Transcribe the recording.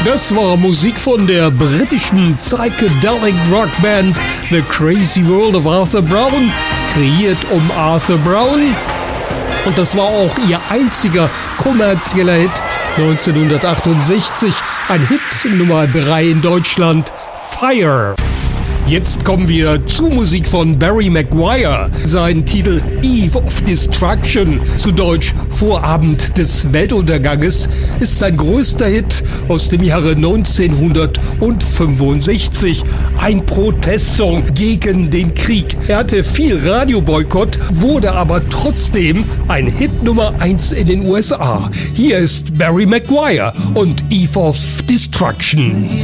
Das war Musik von der britischen Psychedelic Rockband The Crazy World of Arthur Brown, kreiert um Arthur Brown. Und das war auch ihr einziger kommerzieller Hit 1968, ein Hit Nummer 3 in Deutschland, Fire. Jetzt kommen wir zur Musik von Barry Maguire. Sein Titel Eve of Destruction, zu Deutsch Vorabend des Weltunterganges, ist sein größter Hit aus dem Jahre 1965. Ein Protestsong gegen den Krieg. Er hatte viel Radioboykott, wurde aber trotzdem ein Hit Nummer 1 in den USA. Hier ist Barry Maguire und Eve of Destruction.